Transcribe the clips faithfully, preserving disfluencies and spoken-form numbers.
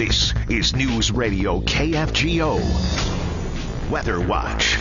This is News Radio K F G O Weather Watch.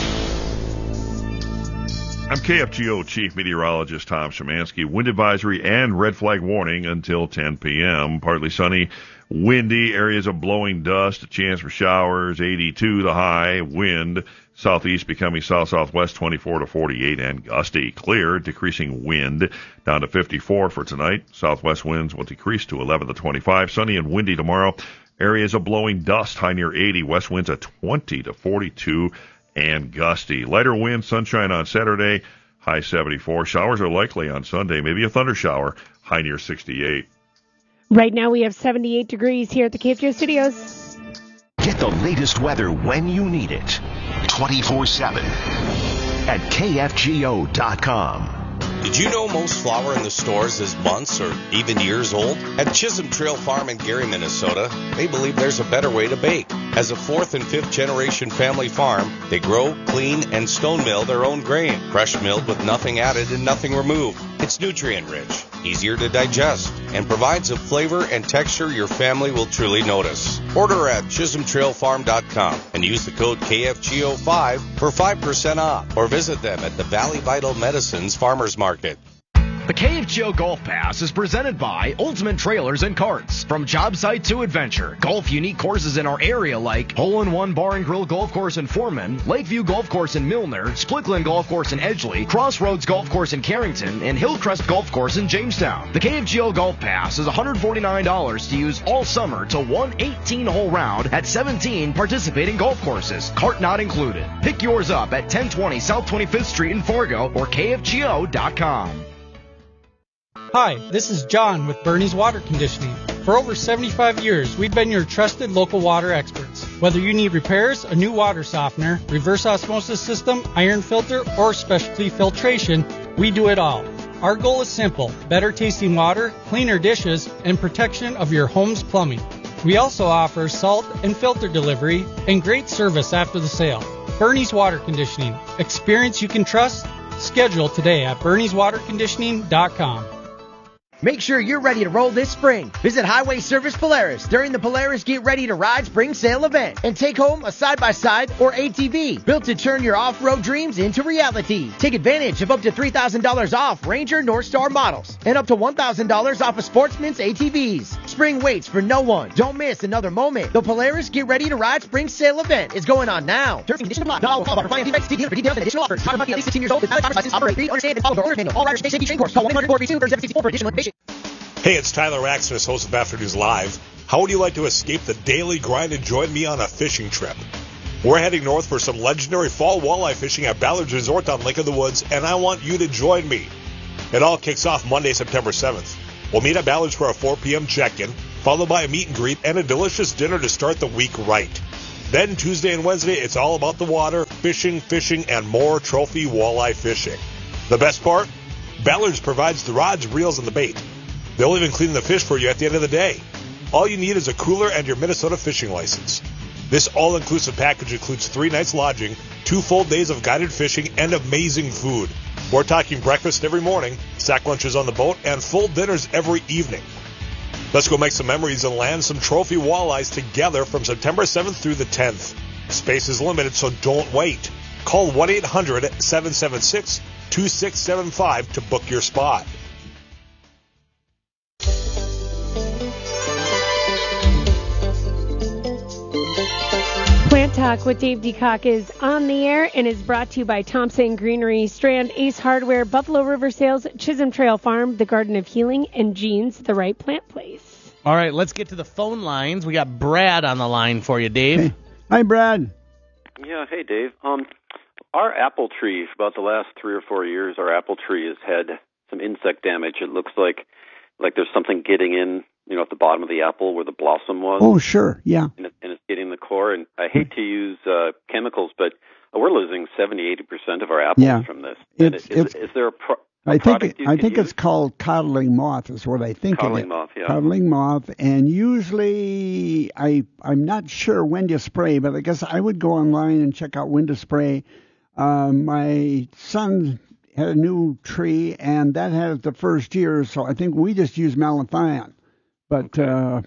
I'm K F G O Chief Meteorologist Tom Szymanski. Wind advisory and red flag warning until ten p.m. Partly sunny, windy, areas of blowing dust, a chance for showers, eighty-two the high, wind, southeast becoming south-southwest, twenty-four to forty-eight, and gusty. Clear, decreasing wind, down to fifty-four for tonight. Southwest winds will decrease to eleven to twenty-five. Sunny and windy tomorrow. Areas of blowing dust, high near eighty. West winds at twenty to forty-two. And gusty. Lighter wind, sunshine on Saturday, high seventy-four. Showers are likely on Sunday, maybe a thunder shower, high near sixty-eight. Right now we have seventy-eight degrees here at the K F G O studios. Get the latest weather when you need it, twenty-four seven at K F G O dot com. Did you know most flour in the stores is months or even years old? At Chisholm Trail Farm in Gary, Minnesota, they believe there's a better way to bake. As a fourth and fifth generation family farm, they grow, clean, and stone mill their own grain, fresh milled with nothing added and nothing removed. It's nutrient rich, easier to digest, and provides a flavor and texture your family will truly notice. Order at Chisholm Trail Farm dot com and use the code K F G O five for five percent off, or visit them at the Valley Vital Medicines Farmers Market. The K F G O Golf Pass is presented by Ultimate Trailers and Carts. From job site to adventure, golf unique courses in our area like Hole-in-One Bar and Grill Golf Course in Foreman, Lakeview Golf Course in Milner, Splickland Golf Course in Edgeley, Crossroads Golf Course in Carrington, and Hillcrest Golf Course in Jamestown. The K F G O Golf Pass is one hundred forty-nine dollars to use all summer to one eighteen-hole round at seventeen participating golf courses, cart not included. Pick yours up at ten twenty South twenty-fifth Street in Fargo or K F G O dot com. Hi, this is John with Bernie's Water Conditioning. For over seventy-five years, we've been your trusted local water experts. Whether you need repairs, a new water softener, reverse osmosis system, iron filter, or specialty filtration, we do it all. Our goal is simple: better tasting water, cleaner dishes, and protection of your home's plumbing. We also offer salt and filter delivery and great service after the sale. Bernie's Water Conditioning. Experience you can trust. Schedule today at Bernie's Water Conditioning dot com. Make sure you're ready to roll this spring. Visit Highway Service Polaris during the Polaris Get Ready to Ride Spring Sale event and take home a side-by-side or A T V built to turn your off-road dreams into reality. Take advantage of up to three thousand dollars off Ranger Northstar models and up to one thousand dollars off of Sportsman's A T Vs. Spring waits for no one. Don't miss another moment. The Polaris Get Ready to Ride Spring Sale event is going on now. Terms and conditions apply. Not all call for finance defects. See dealer for details and additional offers. Power must be at least sixteen years old with valid driver's license. Operate, read, understand, and follow the owner's manual. All riders stay safety train course. Call one eight hundred four three two three seven six four for additional information. Hey, it's Tyler Axness, host of Afternoons Live. How would you like to escape the daily grind and join me on a fishing trip? We're heading north for some legendary fall walleye fishing at Ballard's Resort on Lake of the Woods, and I want you to join me. It all kicks off Monday, September seventh. We'll meet at Ballard's for a four p.m. check-in, followed by a meet and greet and a delicious dinner to start the week right. Then Tuesday and Wednesday, it's all about the water, fishing, fishing, and more trophy walleye fishing. The best part? Ballard's provides the rods, reels, and the bait. They'll even clean the fish for you at the end of the day. All you need is a cooler and your Minnesota fishing license. This all-inclusive package includes three nights lodging, two full days of guided fishing, and amazing food. We're talking breakfast every morning, sack lunches on the boat, and full dinners every evening. Let's go make some memories and land some trophy walleyes together from September seventh through the tenth. Space is limited, so don't wait. Call one eight hundred seven seven six two six seven five to book your spot. Plant Talk with Dave DeCock is on the air and is brought to you by Thompson Greenery, Strand, Ace Hardware, Buffalo River Sales, Chisholm Trail Farm, The Garden of Healing, and Jean's, the right plant place. All right, let's get to the phone lines. We got Brad on the line for you, Dave. Hey. Hi, Brad. Yeah, hey, Dave. Um, our apple tree, for about the last three or four years, our apple tree has had some insect damage. It looks like like there's something getting in, you know, at the bottom of the apple where the blossom was. Oh, sure, yeah. And, it, and it's getting the core. And I hate to use uh, chemicals, but we're losing seventy, eighty percent of our apples yeah. from this. It's, is, it's, is there a, pro- a I think product you I can think use? it's called coddling moth is what I think Coddling of it. moth, yeah. Coddling moth, and usually I I'm not sure when to spray, but I guess I would go online and check out when to spray. Uh, my son had a new tree, and that had it the first year, so I think we just used malathion. But okay. uh,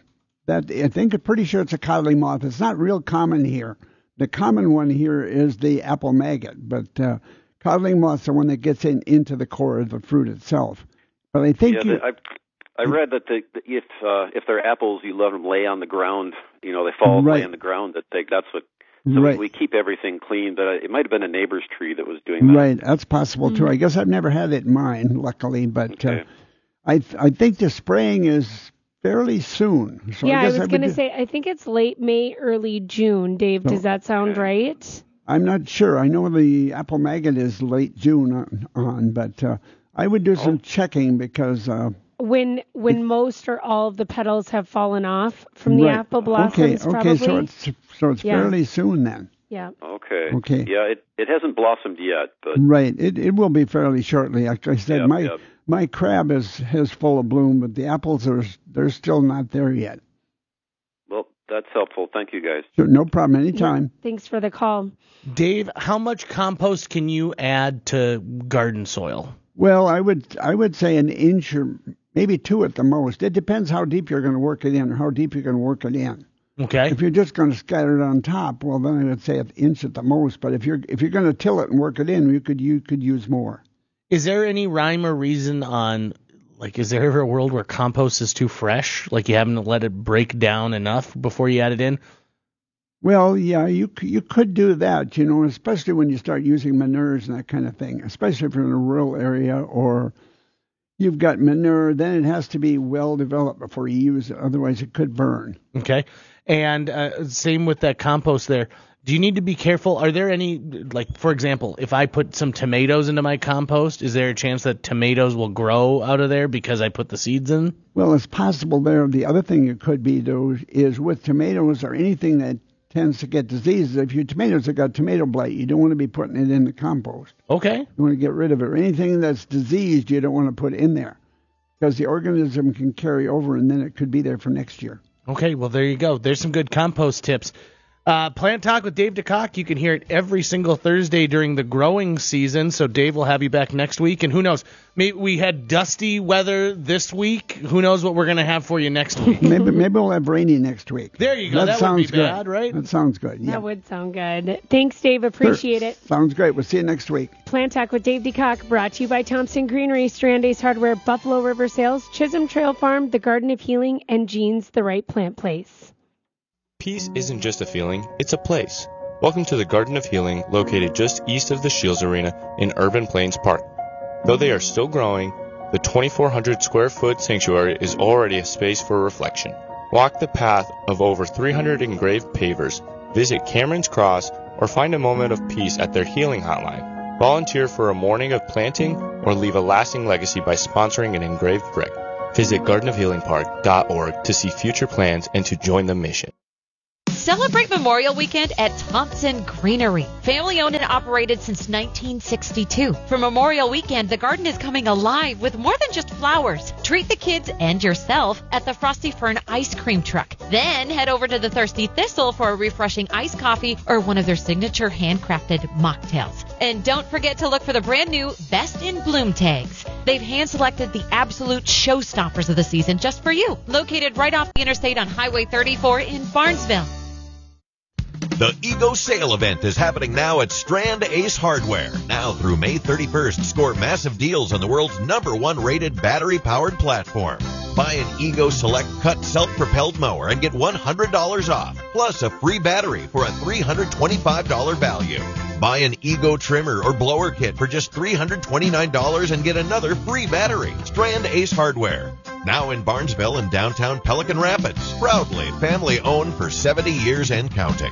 that I think I'm pretty sure it's a codling moth. It's not real common here. The common one here is the apple maggot, but uh, codling moth's the one that gets in into the core of the fruit itself. But I think yeah, you, the, I I read that the, the, if uh, if they're apples, you let them lay on the ground. You know, they fall right. lay on the ground. That they, that's what. So right. we, we keep everything clean, but it might have been a neighbor's tree that was doing that. Right, that's possible too. I guess I've never had it in mine, luckily, but Okay. uh, I th- I think the spraying is fairly soon. So yeah, I, I guess was would going to do- say, I think it's late May, early June. Dave, does Oh. that sound right? I'm not sure. I know the apple maggot is late June on, on but uh, I would do some checking because. Uh, When when most or all of the petals have fallen off from the right. apple blossoms, okay, probably. okay, so it's so it's Yeah. fairly soon then. Yeah. Okay. Okay. Yeah, it it hasn't blossomed yet, but Right. It it will be fairly shortly. Like I said, Yep, my yep. my crab is is full of bloom, but the apples are they're still not there yet. well, that's helpful. Thank you, guys. So no problem. Anytime. Thanks for the call. Dave, how much compost can you add to garden soil? Well, I would I would say an inch or maybe two at the most. It depends how deep you're going to work it in or how deep you're going to work it in. Okay. If you're just going to scatter it on top, well, then I would say an inch at the most. But if you're if you're going to till it and work it in, you could you could use more. Is there any rhyme or reason on, like, is there ever a world where compost is too fresh? Like you haven't let it break down enough before you add it in? Well, yeah, you c- you could do that, you know, especially when you start using manures and that kind of thing, especially if you're in a rural area or you've got manure, then it has to be well developed before you use it. Otherwise, it could burn. Okay. And uh, same with that compost there. Do you need to be careful? Are there any, like, for example, if I put some tomatoes into my compost, is there a chance that tomatoes will grow out of there because I put the seeds in? Well, it's possible there. The other thing it could be, though, is with tomatoes or anything that tends to get diseases. If your tomatoes have got tomato blight, you don't want to be putting it in the compost. Okay. You want to get rid of it. Or anything that's diseased, you don't want to put in there because the organism can carry over and then it could be there for next year. Okay, well, there you go. There's some good compost tips. Uh, Plant Talk with Dave DeCock. You can hear it every single Thursday during the growing season. So Dave will have you back next week. And who knows? Maybe we had dusty weather this week. Who knows what we're going to have for you next week? maybe maybe we'll have rainy next week. There you go. That, that sounds would be good. bad, right? That sounds good. Yeah. That would sound good. Thanks, Dave. Appreciate Sure. it. Sounds great. We'll see you next week. Plant Talk with Dave DeCock, brought to you by Thompson Greenery, Strand Ace Hardware, Buffalo River Sales, Chisholm Trail Farm, The Garden of Healing, and Jeans, The Right Plant Place. Peace isn't just a feeling, it's a place. Welcome to the Garden of Healing, located just east of the Shields Arena in Urban Plains Park. Though they are still growing, the twenty-four hundred square foot sanctuary is already a space for reflection. Walk the path of over three hundred engraved pavers, visit Cameron's Cross, or find a moment of peace at their healing hotline. Volunteer for a morning of planting or leave a lasting legacy by sponsoring an engraved brick. Visit garden of healing park dot org to see future plans and to join the mission. Celebrate Memorial Weekend at Thompson Greenery. Family owned and operated since nineteen sixty-two. For Memorial Weekend, the garden is coming alive with more than just flowers. Treat the kids and yourself at the Frosty Fern ice cream truck. Then head over to the Thirsty Thistle for a refreshing iced coffee or one of their signature handcrafted mocktails. And don't forget to look for the brand new Best in Bloom tags. They've hand-selected the absolute showstoppers of the season just for you. Located right off the interstate on Highway thirty-four in Barnesville. The Ego Sale Event is happening now at Strand Ace Hardware. Now through May thirty-first, score massive deals on the world's number one rated battery-powered platform. Buy an Ego Select Cut self-propelled mower and get one hundred dollars off, plus a free battery for a three hundred twenty-five dollars value. Buy an Ego trimmer or blower kit for just three hundred twenty-nine dollars and get another free battery. Strand Ace Hardware. Now in Barnesville and downtown Pelican Rapids. Proudly family-owned for seventy years and counting.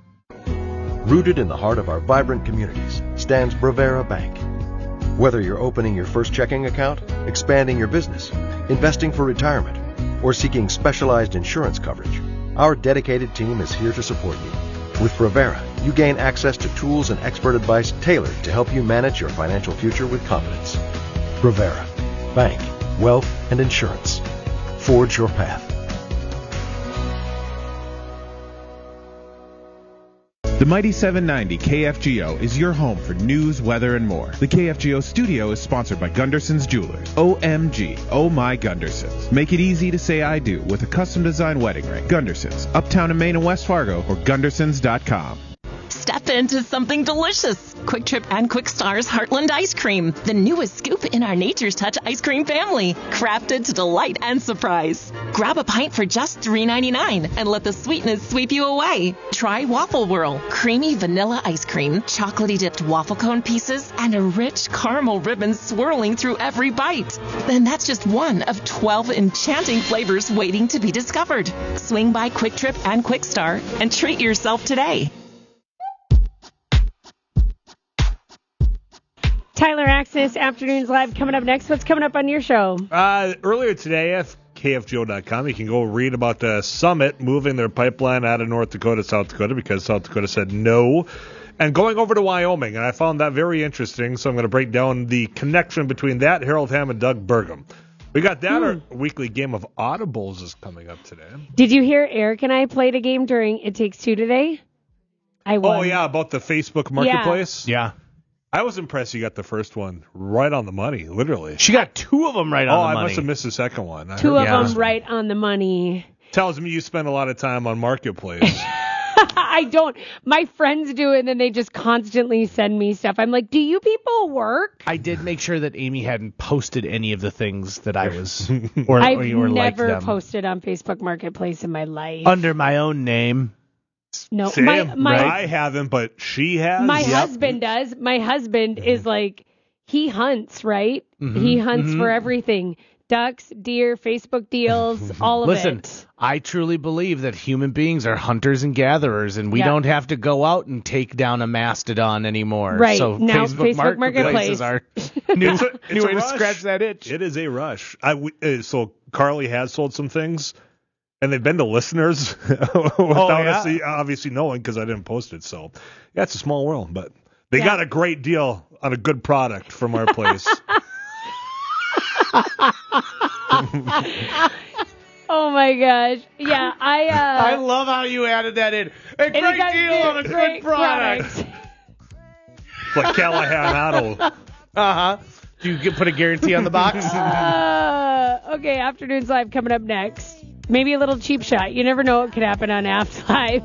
Rooted in the heart of our vibrant communities stands Bravera Bank. Whether you're opening your first checking account, expanding your business, investing for retirement, or seeking specialized insurance coverage, our dedicated team is here to support you. With Bravera, you gain access to tools and expert advice tailored to help you manage your financial future with confidence. Bravera. Bank, wealth, and insurance. Forge your path. The Mighty seven ninety K F G O is your home for news, weather, and more. The K F G O studio is sponsored by Gunderson's Jewelers. O M G, oh my Gundersons. Make it easy to say I do with a custom-designed wedding ring. Gundersons, uptown in Maine and West Fargo, or gundersons dot com. Step into something delicious. Quick Trip and Quick Star's Heartland Ice Cream, the newest scoop in our Nature's Touch ice cream family, crafted to delight and surprise. Grab a pint for just three ninety-nine and let the sweetness sweep you away. Try Waffle Whirl, creamy vanilla ice cream, chocolatey dipped waffle cone pieces, and a rich caramel ribbon swirling through every bite. Then that's just one of twelve enchanting flavors waiting to be discovered. Swing by Quick Trip and Quick Star and treat yourself today. Tyler Axis, Afternoons Live, coming up next. What's coming up on your show? Uh, earlier today at K F G O dot com, you can go read about the Summit moving their pipeline out of North Dakota, South Dakota, because South Dakota said no, and going over to Wyoming. And I found that very interesting, so I'm going to break down the connection between that, Harold Hamm, and Doug Burgum. We got that. Hmm. Our weekly game of Audibles is coming up today. Did you hear Eric and I played a game during It Takes Two today? I won. Oh, yeah, about the Facebook Marketplace? Yeah. yeah. I was impressed you got the first one right on the money, literally. She got two of them right on oh, the money. Oh, I must have missed the second one. I two of yeah. them right on the money. Tells me you spend a lot of time on Marketplace. I don't. My friends do, and then they just constantly send me stuff. I'm like, do you people work? I did make sure that Amy hadn't posted any of the things that I was, or, I've or you were never like them. posted on Facebook Marketplace in my life. Under my own name. No, Sam, my, my I haven't, but she has. My yep. husband does. My husband mm-hmm. is like, he hunts, right? Mm-hmm. He hunts mm-hmm. for everything. Ducks, deer, Facebook deals, all of Listen, it. Listen, I truly believe that human beings are hunters and gatherers, and we yeah. don't have to go out and take down a mastodon anymore. Right. So now Facebook, Facebook Marketplace is our new, it's a, it's new a way rush. to scratch that itch. It is a rush. I, we, uh, so Carly has sold some things. And they've been to listeners without oh, yeah? us obviously knowing because I didn't post it. So, yeah, it's a small world. But they yeah. got a great deal on a good product from our place. Oh, my gosh. Yeah, I... Uh, I love how you added that in. A great deal on a great good product. product. Like Callahan Auto. Uh-huh. Do you get, put a guarantee on the box? Uh, okay, Afternoons Live coming up next. Maybe a little cheap shot. You never know what could happen on Aft Live.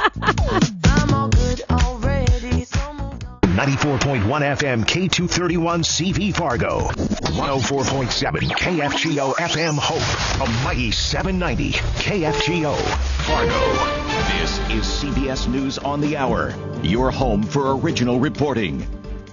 ninety-four point one F M K two thirty-one C V Fargo. one oh four point seven K F G O F M Hope. A mighty seven ninety K F G O Fargo. This is C B S News on the Hour. Your home for original reporting.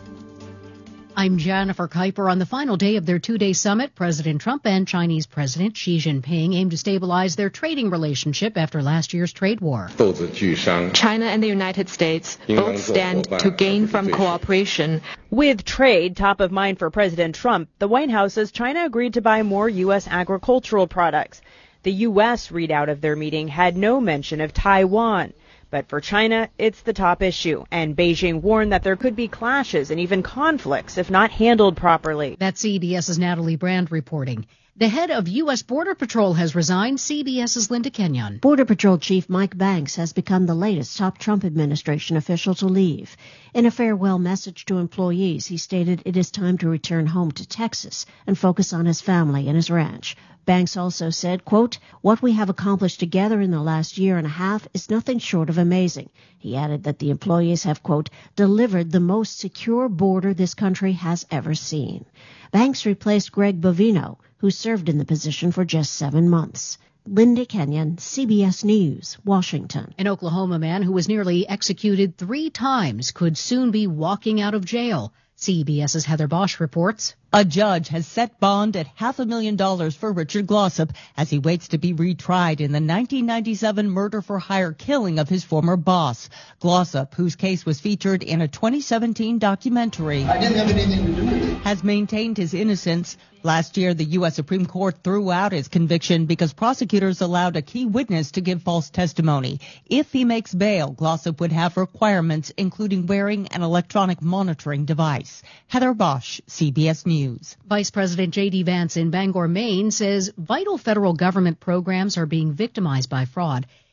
I'm Jennifer Kuiper. On the final day of their two-day summit, President Trump and Chinese President Xi Jinping aim to stabilize their trading relationship after last year's trade war. China and the United States both stand to gain from cooperation. With trade top of mind for President Trump, the White House says China agreed to buy more U S agricultural products. The U S readout of their meeting had no mention of Taiwan. But for China, it's the top issue, and Beijing warned that there could be clashes and even conflicts if not handled properly. That's CBS's Natalie Brand reporting. The head of U S. Border Patrol has resigned. CBS's Linda Kenyon. Border Patrol Chief Mike Banks has become the latest top Trump administration official to leave. In a farewell message to employees, he stated it is time to return home to Texas and focus on his family and his ranch. Banks also said, quote, "What we have accomplished together in the last year and a half is nothing short of amazing." He added that the employees have, quote, "delivered the most secure border this country has ever seen." Banks replaced Greg Bovino, who served in the position for just seven months. Linda Kenyon, C B S News, Washington. An Oklahoma man who was nearly executed three times could soon be walking out of jail. CBS's Heather Bosch reports. A judge has set bond at half a million dollars for Richard Glossop as he waits to be retried in the nineteen ninety-seven murder-for-hire killing of his former boss. Glossop, whose case was featured in a twenty seventeen documentary, I didn't have anything to do with it. has maintained his innocence. Last year, the U S. Supreme Court threw out his conviction because prosecutors allowed a key witness to give false testimony. If he makes bail, Glossop would have requirements, including wearing an electronic monitoring device. Heather Bosch, C B S News. Vice President J D. Vance in Bangor, Maine, says vital federal government programs are being victimized by fraud.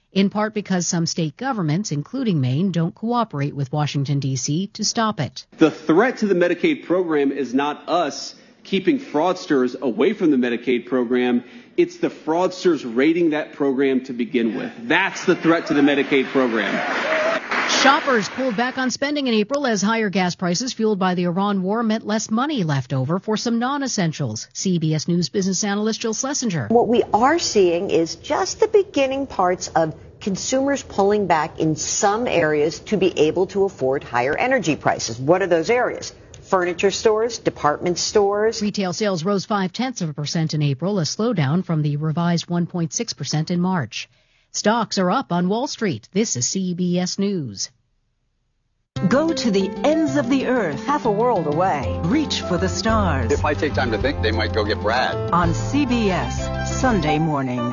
in part because some state governments, including Maine, don't cooperate with Washington, D C to stop it. The threat to the Medicaid program is not us keeping fraudsters away from the Medicaid program. It's the fraudsters raiding that program to begin with. That's the threat to the Medicaid program. Shoppers pulled back on spending in April as higher gas prices fueled by the Iran war meant less money left over for some non-essentials. C B S News business analyst Jill Schlesinger. What we are seeing is just the beginning parts of consumers pulling back in some areas to be able to afford higher energy prices. What are those areas? Furniture stores, department stores. Retail sales rose five-tenths of a percent in April, a slowdown from the revised one point six percent in March. Stocks are up on Wall Street. This is C B S News. Go to the ends of the earth. Half a world away. Reach for the stars. If I take time to think, they might go get Brad. On C B S, Sunday morning.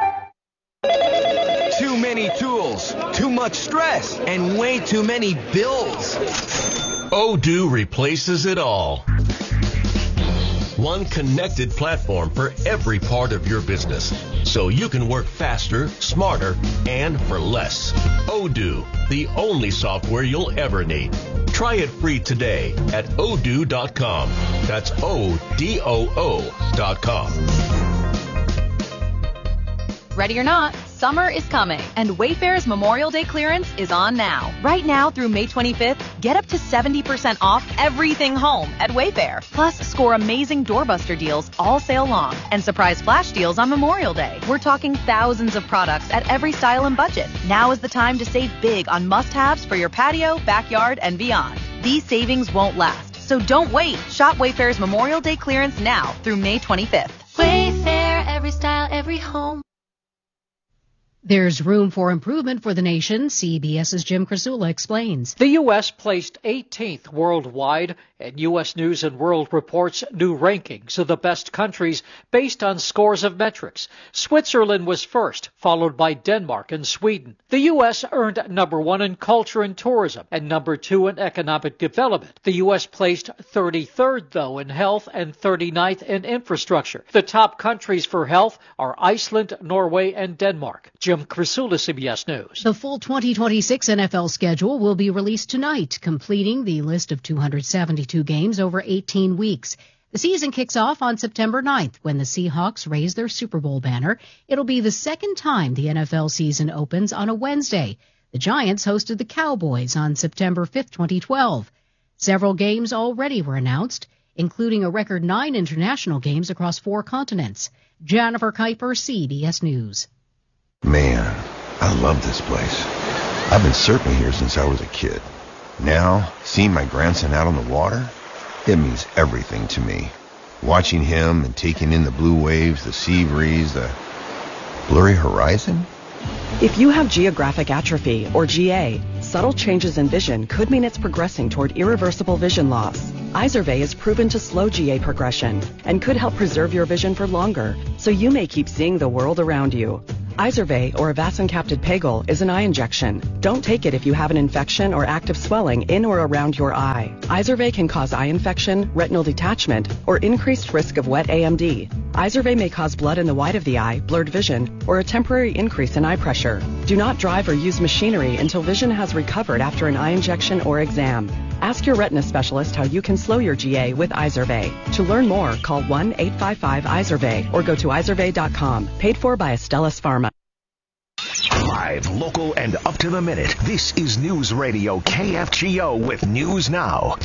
Too many tools, too much stress, and way too many bills. Odoo replaces it all. One connected platform for every part of your business, so you can work faster, smarter, and for less. Odoo, the only software you'll ever need. Try it free today at odoo dot com. That's O D O O dot com. Ready or not, summer is coming, and Wayfair's Memorial Day clearance is on now. Right now through May twenty-fifth, get up to seventy percent off everything home at Wayfair. Plus, score amazing doorbuster deals all sale long and surprise flash deals on Memorial Day. We're talking thousands of products at every style and budget. Now is the time to save big on must-haves for your patio, backyard, and beyond. These savings won't last, so don't wait. Shop Wayfair's Memorial Day clearance now through May twenty-fifth. Wayfair, every style, every home. There's room for improvement for the nation, CBS's Jim Krasula explains. The U S placed eighteenth worldwide, and U S News and World Report's new rankings of the best countries based on scores of metrics. Switzerland was first, followed by Denmark and Sweden. The U S earned number one in culture and tourism and number two in economic development. The U S placed thirty-third, though, in health and thirty-ninth in infrastructure. The top countries for health are Iceland, Norway, and Denmark. Jim Krasula, C B S News. The full twenty twenty-six N F L schedule will be released tonight, completing the list of two hundred seventy-two games over eighteen weeks. The season kicks off on September ninth when the Seahawks raise their Super Bowl banner. It'll be the second time the N F L season opens on a Wednesday. The Giants hosted the Cowboys on September fifth, twenty twelve. Several games already were announced, including a record nine international games across four continents. Jennifer Kuiper, C B S News. Man, I love this place. I've been surfing here since I was a kid. Now, seeing my grandson out on the water, it means everything to me. Watching him and taking in the blue waves, the sea breeze, the blurry horizon. If you have geographic atrophy, or G A, subtle changes in vision could mean it's progressing toward irreversible vision loss. Izervay is proven to slow G A progression and could help preserve your vision for longer, so you may keep seeing the world around you. Izervay, or avacincaptad pegol, is an eye injection. Don't take it if you have an infection or active swelling in or around your eye. Izervay can cause eye infection, retinal detachment, or increased risk of wet A M D. Izervay may cause blood in the white of the eye, blurred vision, or a temporary increase in eye pressure. Do not drive or use machinery until vision has recovered after an eye injection or exam. Ask your retina specialist how you can slow your G A with Izervay. To learn more, call one eight five five Izervay or go to izervay dot com. Paid for by Astellas Pharma. Live, local, and up to the minute. This is News Radio K F G O with News Now.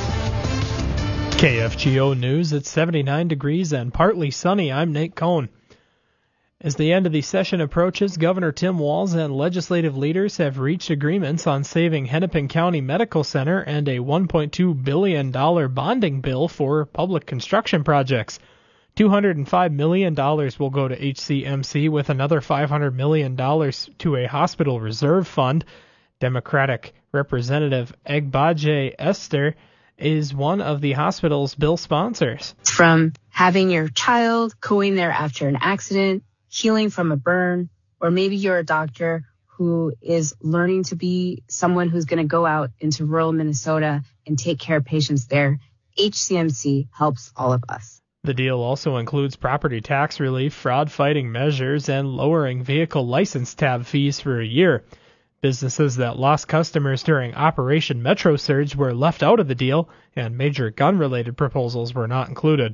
K F G O News, it's seventy-nine degrees and partly sunny. I'm Nate Cohn. As the end of the session approaches, Governor Tim Walz and legislative leaders have reached agreements on saving Hennepin County Medical Center and a one point two billion dollars bonding bill for public construction projects. two hundred five million dollars will go to H C M C with another five hundred million dollars to a hospital reserve fund. Democratic Representative Egbaje Esther is one of the hospital's bill sponsors. From having your child going there after an accident, healing from a burn, or maybe you're a doctor who is learning to be someone who's going to go out into rural Minnesota and take care of patients there, H C M C helps all of us. The deal also includes property tax relief, fraud-fighting measures, and lowering vehicle license tab fees for a year. Businesses that lost customers during Operation Metro Surge were left out of the deal, and major gun-related proposals were not included.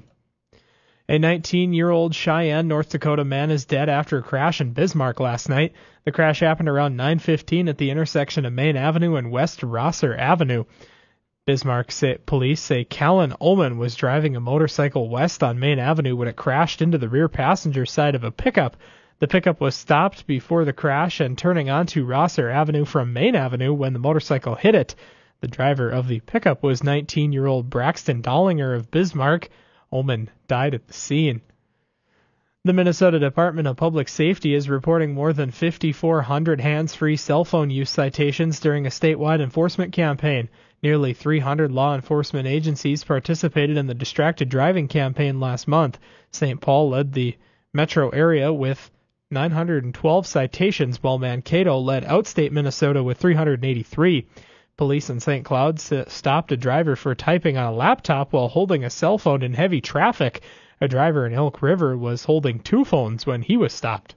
A nineteen-year-old Cheyenne, North Dakota man is dead after a crash in Bismarck last night. The crash happened around nine fifteen at the intersection of Main Avenue and West Rosser Avenue. Bismarck say, police say Callan Ullman was driving a motorcycle west on Main Avenue when it crashed into the rear passenger side of a pickup. The pickup was stopped before the crash and turning onto Rosser Avenue from Main Avenue when the motorcycle hit it. The driver of the pickup was nineteen-year-old Braxton Dollinger of Bismarck. Ullman died at the scene. The Minnesota Department of Public Safety is reporting more than fifty-four hundred hands-free cell phone use citations during a statewide enforcement campaign. Nearly three hundred law enforcement agencies participated in the distracted driving campaign last month. Saint Paul led the metro area with nine hundred twelve citations, while Mankato led outstate Minnesota with three hundred eighty-three. Police in Saint Cloud stopped a driver for typing on a laptop while holding a cell phone in heavy traffic. A driver in Elk River was holding two phones when he was stopped.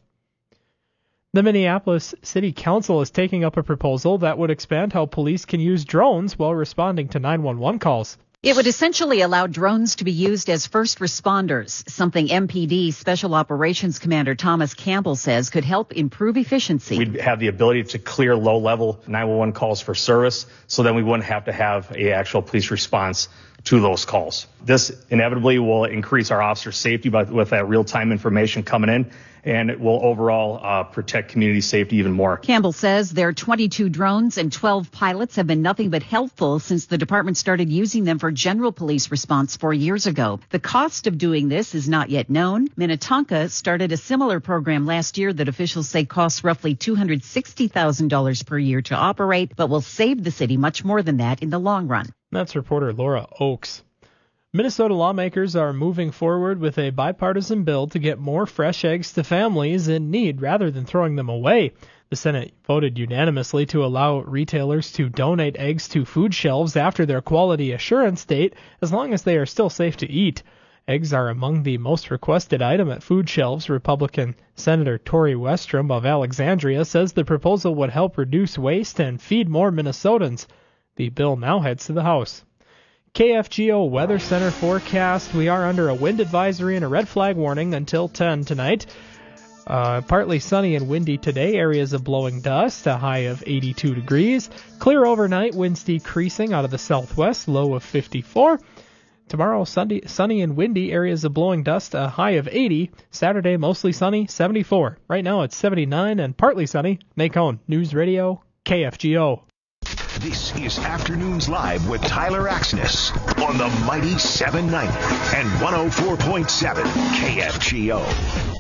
The Minneapolis City Council is taking up a proposal that would expand how police can use drones while responding to nine one one calls. It would essentially allow drones to be used as first responders, something M P D Special Operations Commander Thomas Campbell says could help improve efficiency. We'd have the ability to clear low-level nine one one calls for service, so then we wouldn't have to have an actual police response to those calls. This inevitably will increase our officers' safety by, with that real-time information coming in, and it will overall uh, protect community safety even more. Campbell says their twenty-two drones and twelve pilots have been nothing but helpful since the department started using them for general police response four years ago. The cost of doing this is not yet known. Minnetonka started a similar program last year that officials say costs roughly two hundred sixty thousand dollars per year to operate, but will save the city much more than that in the long run. That's reporter Laura Oakes. Minnesota lawmakers are moving forward with a bipartisan bill to get more fresh eggs to families in need rather than throwing them away. The Senate voted unanimously to allow retailers to donate eggs to food shelves after their quality assurance date, as long as they are still safe to eat. Eggs are among the most requested item at food shelves. Republican Senator Tori Westrom of Alexandria says the proposal would help reduce waste and feed more Minnesotans. The bill now heads to the House. K F G O Weather Center forecast. We are under a wind advisory and a red flag warning until ten tonight. Uh, partly sunny and windy today. Areas of blowing dust. A high of eighty-two degrees. Clear overnight. Winds decreasing out of the southwest. Low of fifty-four. Tomorrow, Sunday, sunny and windy. Areas of blowing dust. A high of eighty. Saturday, mostly sunny. seventy-four. Right now, it's seventy-nine and partly sunny. Nate Cohn, News Radio, K F G O. This is Afternoons Live with Tyler Axness on the Mighty seven ninety and one oh four point seven K F G O.